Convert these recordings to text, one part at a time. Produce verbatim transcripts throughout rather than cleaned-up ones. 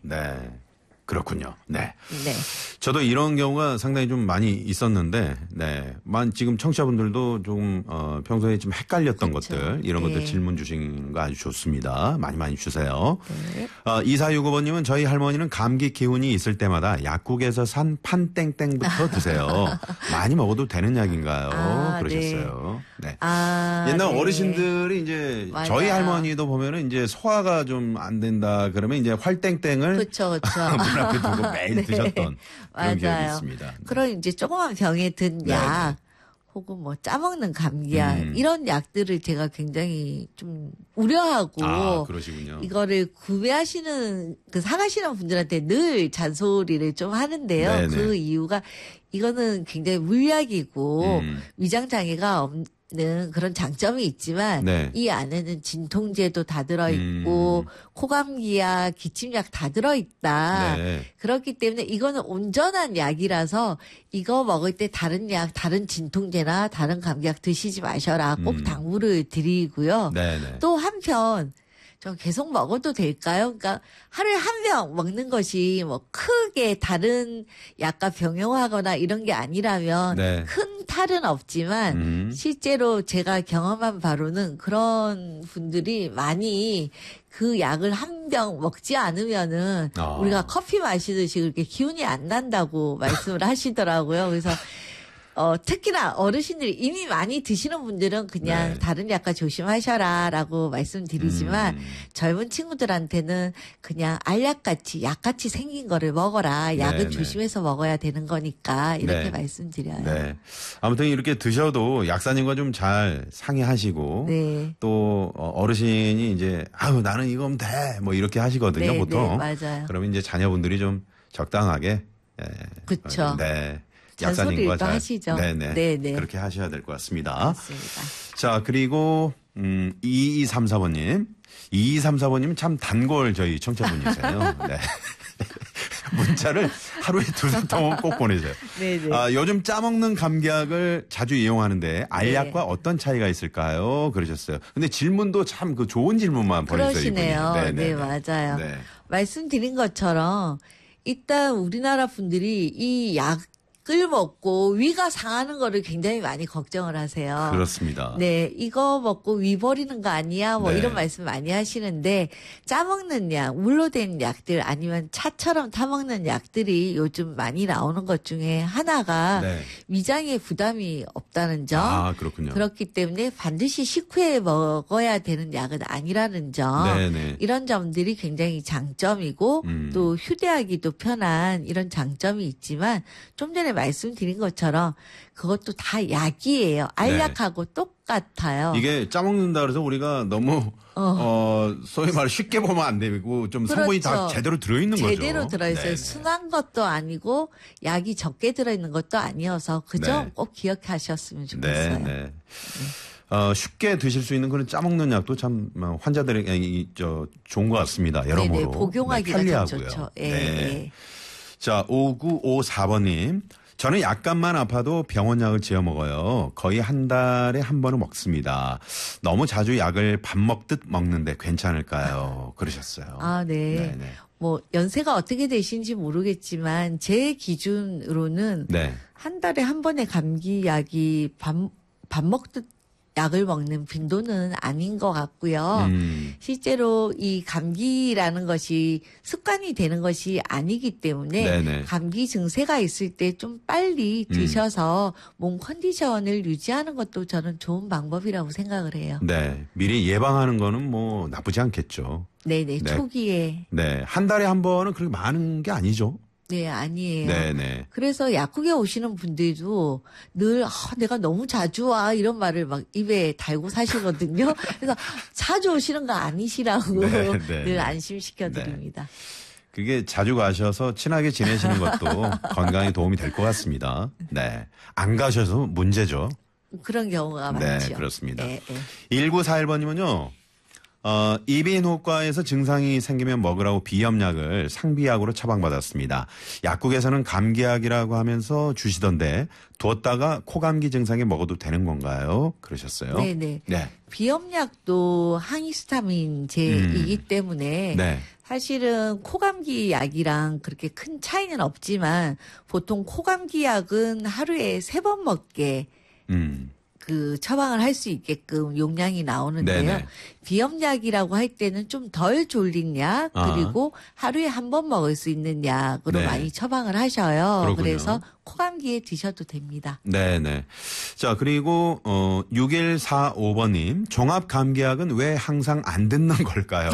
네. 그렇군요. 네. 네. 저도 이런 경우가 상당히 좀 많이 있었는데, 네. 만 지금 청취자분들도 좀, 어, 평소에 좀 헷갈렸던 그렇죠. 것들, 이런 네. 것들 질문 주신 거 아주 좋습니다. 많이 많이 주세요. 네. 어, 이사육오 번님은 저희 할머니는 감기 기운이 있을 때마다 약국에서 산 판땡땡부터 드세요. 많이 먹어도 되는 약인가요? 아, 그러셨어요. 네. 아, 옛날 네. 어르신들이 이제 맞아요. 저희 할머니도 보면은 이제 소화가 좀 안 된다 그러면 이제 활땡땡을 그렇죠, 그렇죠. 문 앞에 두고 매일 네. 드셨던 그런 기억이 맞아요. 있습니다. 네. 그런 이제 조그만 병에 든 네, 약, 네. 혹은 뭐 짜먹는 감기약, 음. 이런 약들을 제가 굉장히 좀 우려하고, 아, 그러시군요. 이거를 구매하시는, 그 사가시는 분들한테 늘 잔소리를 좀 하는데요. 네네. 그 이유가 이거는 굉장히 물약이고, 음. 위장장애가 없는 그런 장점이 있지만, 네. 이 안에는 진통제도 다 들어있고, 음. 코감기약, 기침약 다 들어있다. 네. 그렇기 때문에 이거는 온전한 약이라서 이거 먹을 때 다른 약, 다른 진통제나 다른 감기약 드시지 마셔라. 꼭 음. 당부를 드리고요. 네네. 또 한편 저 계속 먹어도 될까요? 그러니까 하루에 한 병 먹는 것이 뭐 크게 다른 약과 병용하거나 이런 게 아니라면 네. 큰 탈은 없지만 음. 실제로 제가 경험한 바로는 그런 분들이 많이 그 약을 한 병 먹지 않으면은 아. 우리가 커피 마시듯이 그렇게 기운이 안 난다고 말씀을 하시더라고요. 그래서 어, 특히나 어르신들이 이미 많이 드시는 분들은 그냥 네. 다른 약과 조심하셔라라고 말씀드리지만 음. 젊은 친구들한테는 그냥 알약같이 약같이 생긴 거를 먹어라. 약은 네, 네. 조심해서 먹어야 되는 거니까 이렇게 네. 말씀드려요. 네. 아무튼 이렇게 드셔도 약사님과 좀 잘 상의하시고 네. 또 어, 어르신이 이제 아유 나는 이거면 돼 뭐 이렇게 하시거든요 네, 보통. 네, 맞아요. 그러면 이제 자녀분들이 좀 적당하게 예, 그쵸. 네. 잔소리를 또 잘- 하시죠. 네네. 네네. 그렇게 하셔야 될 것 같습니다. 맞습니다. 자, 그리고, 음, 이이삼사 번님. 이이삼사 번님은 참 단골 저희 청취자분이세요. 네. 문자를 하루에 두세 통은 꼭 보내세요. 네네. 아, 요즘 짜먹는 감기약을 자주 이용하는데 알약과 네. 어떤 차이가 있을까요? 그러셨어요. 근데 질문도 참 그 좋은 질문만 보내주세요. 그러시네요. 이분이. 네, 맞아요. 네. 말씀드린 것처럼 일단 우리나라 분들이 이 약을 먹고 위가 상하는 거를 굉장히 많이 걱정을 하세요. 그렇습니다. 네, 이거 먹고 위 버리는 거 아니야? 뭐 네. 이런 말씀 많이 하시는데 짜먹는 약, 물로 된 약들 아니면 차처럼 타먹는 약들이 요즘 많이 나오는 것 중에 하나가 네. 위장에 부담이 없다는 점. 아, 그렇군요. 그렇기 때문에 반드시 식후에 먹어야 되는 약은 아니라는 점. 네네. 이런 점들이 굉장히 장점이고 음. 또 휴대하기도 편한 이런 장점이 있지만 좀 전에 말씀드린 것처럼 그것도 다 약이에요. 알약하고 똑같아요. 네. 이게 짜먹는다 그래서 우리가 너무 어, 소위 말해 쉽게 보면 안 되고 좀 성분이 다 그렇죠. 제대로 들어있는 거죠. 제대로 들어있어요. 네네. 순한 것도 아니고 약이 적게 들어있는 것도 아니어서 그 점 네. 꼭 기억하셨으면 네, 좋겠어요. 네. 어, 쉽게 드실 수 있는 그런 짜먹는 약도 참 어, 환자들에게 이, 저, 좋은 것 같습니다. 여러모로. 네네, 복용하기가 네, 참 편리하고요. 좋죠. 예, 네. 예. 자, 오구오사 번님. 저는 약간만 아파도 병원 약을 지어 먹어요. 거의 한 달에 한 번은 먹습니다. 너무 자주 약을 밥 먹듯 먹는데 괜찮을까요? 그러셨어요. 아, 네. 네네. 뭐 연세가 어떻게 되신지 모르겠지만 제 기준으로는 네. 한 달에 한 번의 감기약이 밥, 밥 먹듯 약을 먹는 빈도는 아닌 것 같고요. 음. 실제로 이 감기라는 것이 습관이 되는 것이 아니기 때문에 네네. 감기 증세가 있을 때 좀 빨리 음. 드셔서 몸 컨디션을 유지하는 것도 저는 좋은 방법이라고 생각을 해요. 네. 미리 예방하는 거는 뭐 나쁘지 않겠죠. 네네. 네. 초기에. 네. 한 달에 한 번은 그렇게 많은 게 아니죠. 네, 아니에요. 네네. 그래서 약국에 오시는 분들도 늘 아, 내가 너무 자주 와 이런 말을 막 입에 달고 사시거든요. 그래서 자주 오시는 거 아니시라고 네, 네, 늘 네. 안심시켜 드립니다. 그게 자주 가셔서 친하게 지내시는 것도 건강에 도움이 될 것 같습니다. 네. 안 가셔서 문제죠. 그런 경우가 네, 많죠. 그렇습니다. 네, 네. 일구사일 번님은요. 어, 이비인후과에서 증상이 생기면 먹으라고 비염약을 상비약으로 처방받았습니다. 약국에서는 감기약이라고 하면서 주시던데 두었다가 코감기 증상에 먹어도 되는 건가요? 그러셨어요. 네네. 네. 비염약도 항히스타민제이기 음. 때문에 네. 사실은 코감기 약이랑 그렇게 큰 차이는 없지만 보통 코감기 약은 하루에 세 번 먹게 음. 그 처방을 할 수 있게끔 용량이 나오는데요. 네네. 비염약이라고 할 때는 좀 덜 졸린 약 아. 그리고 하루에 한 번 먹을 수 있는 약으로 네. 많이 처방을 하셔요. 그렇군요. 그래서 코감기에 드셔도 됩니다. 네네. 자, 그리고, 어, 육일사오 번님, 종합감기약은 왜 항상 안 듣는 걸까요?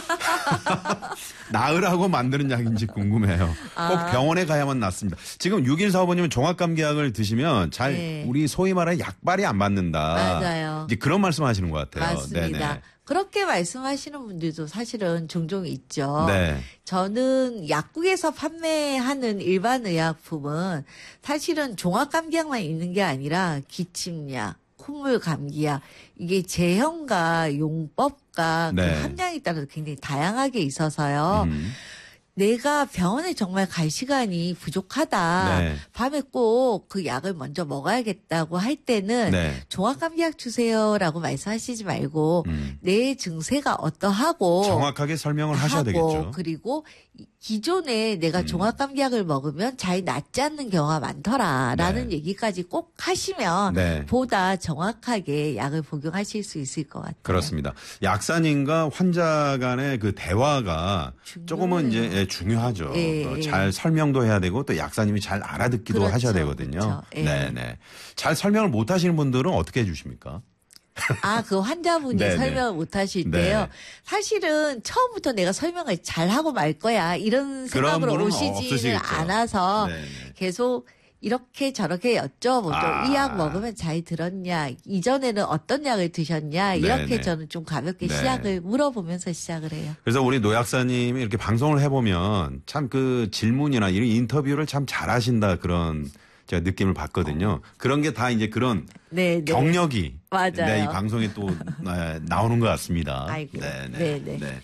나으라고 만드는 약인지 궁금해요. 꼭 아. 병원에 가야만 낫습니다. 지금 육일사오 번님은 종합감기약을 드시면 잘, 네. 우리 소위 말하는 약발이 안 맞는다. 맞아요. 이제 그런 말씀 하시는 것 같아요. 맞습니다. 네네. 그렇게 말씀하시는 분들도 사실은 종종 있죠. 네. 저는 약국에서 판매하는 일반 의약품은 사실은 종합감기약만 있는 게 아니라 기침약, 콧물 감기약 이게 제형과 용법과 네. 그 함량에 따라서 굉장히 다양하게 있어서요. 음. 내가 병원에 정말 갈 시간이 부족하다. 네. 밤에 꼭 그 약을 먼저 먹어야겠다고 할 때는 네. 종합감기약 주세요라고 말씀하시지 말고 음. 내 증세가 어떠하고 정확하게 설명을 하셔야 하고 되겠죠. 그리고 이- 기존에 내가 음. 종합감기약을 먹으면 잘 낫지 않는 경우가 많더라라는 네. 얘기까지 꼭 하시면 네. 보다 정확하게 약을 복용하실 수 있을 것 같아요. 그렇습니다. 약사님과 환자 간의 그 대화가 조금은 이제 예, 중요하죠. 예, 어, 예. 잘 설명도 해야 되고 또 약사님이 잘 알아듣기도 그렇죠, 하셔야 되거든요. 그렇죠. 예. 네네. 잘 설명을 못 하시는 분들은 어떻게 해주십니까? 아, 그 환자분이 네네. 설명을 못 하실 네. 때요. 사실은 처음부터 내가 설명을 잘 하고 말 거야. 이런 그런 생각으로 분은 오시지는 없으시겠죠. 않아서 네네. 계속 이렇게 저렇게 여쭤보죠. 아. 이 약 먹으면 잘 들었냐? 이전에는 어떤 약을 드셨냐? 이렇게 네네. 저는 좀 가볍게 네. 시작을 물어보면서 시작을 해요. 그래서 우리 노 약사님이 이렇게 방송을 해보면 참 그 질문이나 이런 인터뷰를 참 잘하신다 그런 제가 느낌을 받거든요. 그런 게 다 이제 그런 네, 네. 경력이 맞아요. 네, 이 방송에 또 네, 나오는 것 같습니다. 아이고. 네, 네, 네네. 네.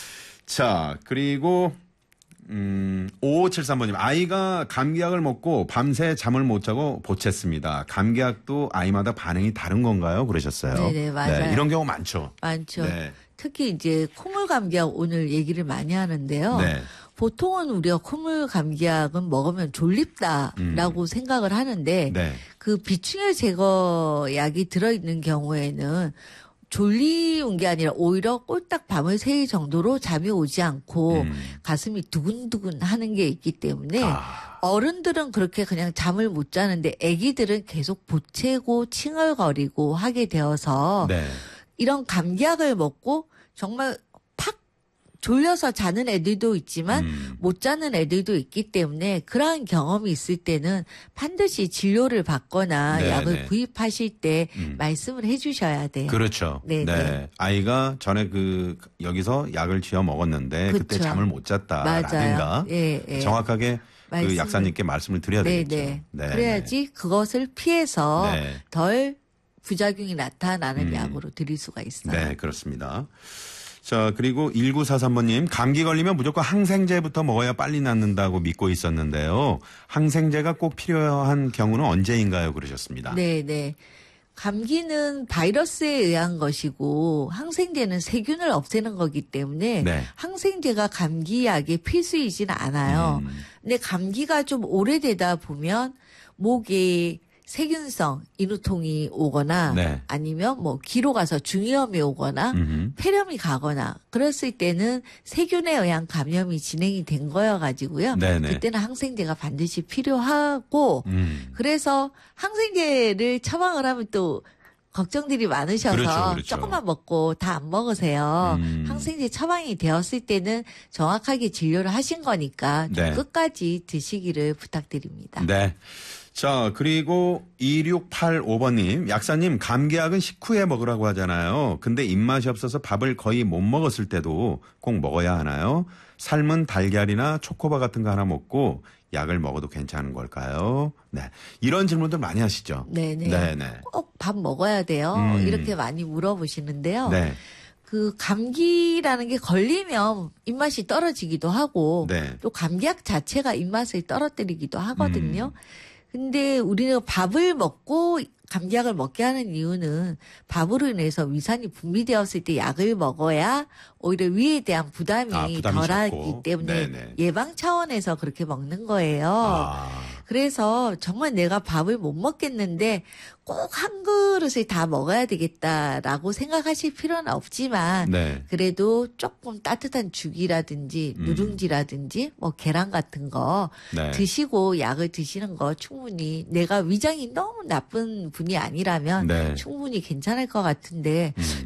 자, 그리고 음, 오오칠삼 번님 아이가 감기약을 먹고 밤새 잠을 못 자고 보챘습니다. 감기약도 아이마다 반응이 다른 건가요? 그러셨어요. 네네, 맞아요. 이런 경우 많죠. 많죠. 네. 특히 이제 콧물 감기약 오늘 얘기를 많이 하는데요. 네. 보통은 우리가 콧물 감기약은 먹으면 졸립다라고 생각을 하는데 음. 네. 그 비충혈 제거 약이 들어있는 경우에는 졸리운 게 아니라 오히려 꼴딱 밤을 새일 정도로 잠이 오지 않고 음. 가슴이 두근두근 하는 게 있기 때문에 아. 어른들은 그렇게 그냥 잠을 못 자는데 아기들은 계속 보채고 칭얼거리고 하게 되어서 네. 이런 감기약을 먹고 정말 팍 졸려서 자는 애들도 있지만 음. 못 자는 애들도 있기 때문에 그러한 경험이 있을 때는 반드시 진료를 받거나 네, 약을 네. 구입하실 때 음. 말씀을 해 주셔야 돼요. 그렇죠. 네, 네. 네. 아이가 전에 그 여기서 약을 지어 먹었는데 그때 그쵸. 잠을 못 잤다라든가 맞아요. 예, 예. 정확하게 그 말씀을- 약사님께 말씀을 드려야 네, 되겠죠. 네. 네, 그래야지 그것을 피해서 네. 덜 부작용이 나타나는 음. 약으로 드릴 수가 있어요. 네, 그렇습니다. 자, 그리고 일구사삼 번님, 감기 걸리면 무조건 항생제부터 먹어야 빨리 낫는다고 믿고 있었는데요. 항생제가 꼭 필요한 경우는 언제인가요? 그러셨습니다. 네, 네. 감기는 바이러스에 의한 것이고 항생제는 세균을 없애는 거기 때문에 네. 항생제가 감기약의 필수이진 않아요. 음. 근데 감기가 좀 오래되다 보면 목에 세균성 인후통이 오거나 네. 아니면 뭐 귀로 가서 중이염이 오거나 음흠. 폐렴이 가거나 그랬을 때는 세균에 의한 감염이 진행이 된 거여 가지고요. 네네. 그때는 항생제가 반드시 필요하고 음. 그래서 항생제를 처방을 하면 또 걱정들이 많으셔서 그렇죠, 그렇죠. 조금만 먹고 다 안 먹으세요. 음. 항생제 처방이 되었을 때는 정확하게 진료를 하신 거니까 좀 네. 끝까지 드시기를 부탁드립니다. 네. 자, 그리고 이육팔오 번님, 약사님, 감기약은 식후에 먹으라고 하잖아요. 근데 입맛이 없어서 밥을 거의 못 먹었을 때도 꼭 먹어야 하나요? 삶은 달걀이나 초코바 같은 거 하나 먹고 약을 먹어도 괜찮은 걸까요? 네. 이런 질문들 많이 하시죠? 네네. 네네. 꼭 밥 먹어야 돼요. 음. 이렇게 많이 물어보시는데요. 네. 그 감기라는 게 걸리면 입맛이 떨어지기도 하고 네. 또 감기약 자체가 입맛을 떨어뜨리기도 하거든요. 음. 근데 우리는 밥을 먹고 감기약을 먹게 하는 이유는 밥으로 인해서 위산이 분비되었을 때 약을 먹어야 오히려 위에 대한 부담이, 아, 부담이 덜하기 적고. 때문에 네네. 예방 차원에서 그렇게 먹는 거예요. 아. 그래서 정말 내가 밥을 못 먹겠는데 꼭 한 그릇을 다 먹어야 되겠다라고 생각하실 필요는 없지만 네. 그래도 조금 따뜻한 죽이라든지 음. 누룽지라든지 뭐 계란 같은 거 네. 드시고 약을 드시는 거 충분히 내가 위장이 너무 나쁜 분이 아니라면 네. 충분히 괜찮을 것 같은데 음.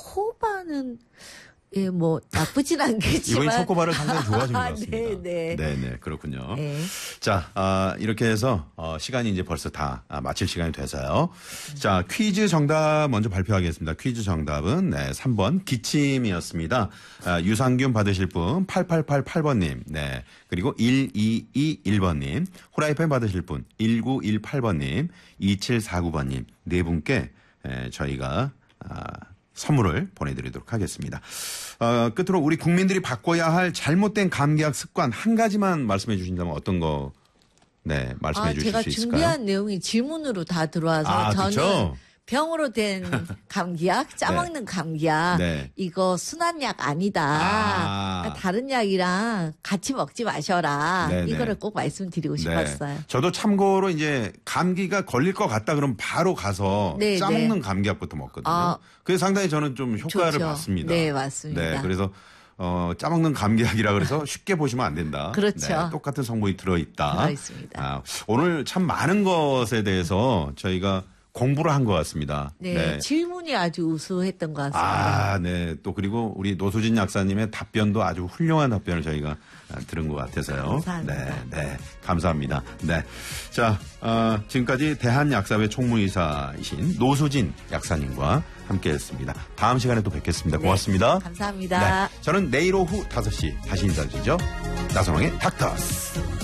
초코바는 예, 뭐 나쁘진 이번에 않겠지만 초코바를 상당히 좋아하신 것 아, 같습니다. 네, 네. 네네, 그렇군요. 네. 자, 아, 이렇게 해서 어, 시간이 이제 벌써 다 아, 마칠 시간이 돼서요. 자, 퀴즈 정답 먼저 발표하겠습니다. 퀴즈 정답은 네, 삼 번 기침이었습니다. 아, 유산균 받으실 분 팔팔팔팔 번님, 네, 그리고 일이이일 번님, 후라이팬 받으실 분 일구일팔 번님, 이칠사구 번님 네 분께 에, 저희가 아, 선물을 보내드리도록 하겠습니다. 어, 끝으로 우리 국민들이 바꿔야 할 잘못된 감기약 습관 한 가지만 말씀해 주신다면 어떤 거, 네, 말씀해 아, 주실 제가 수 있을까요? 준비한 내용이 질문으로 다 들어와서 아, 저는 그쵸? 병으로 된 감기약, 짜먹는 감기약, 네. 이거 순한약 아니다. 아. 다른 약이랑 같이 먹지 마셔라. 네네. 이거를 꼭 말씀드리고 싶었어요. 네. 저도 참고로 이제 감기가 걸릴 것 같다 그러면 바로 가서 네, 짜먹는 네. 감기약부터 먹거든요. 아. 그게 상당히 저는 좀 효과를 좋죠. 봤습니다. 네, 맞습니다. 네, 그래서 어, 짜먹는 감기약이라 그래서 쉽게 보시면 안 된다. 그렇죠. 네, 똑같은 성분이 들어있다. 들어있습니다. 아, 오늘 참 많은 것에 대해서 저희가 공부를 한 것 같습니다. 네, 질문이 아주 우수했던 것 같습니다. 아, 네. 또 그리고 우리 노수진 약사님의 답변도 아주 훌륭한 답변을 저희가 들은 것 같아서요. 감사합니다. 네, 네. 감사합니다. 네. 자, 어, 지금까지 대한약사회 총무이사이신 노수진 약사님과 함께 했습니다. 다음 시간에 또 뵙겠습니다. 고맙습니다. 네, 감사합니다. 네. 저는 내일 오후 다섯 시 다시 인사드리죠. 나선홍의 닥터스.